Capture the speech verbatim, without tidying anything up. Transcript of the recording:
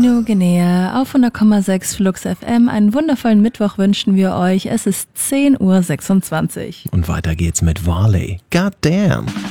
Nino Genea auf hundert Komma sechs Flux F M. Einen wundervollen Mittwoch wünschen wir euch. Es ist zehn Uhr sechsundzwanzig. Und weiter geht's mit Varley. God damn.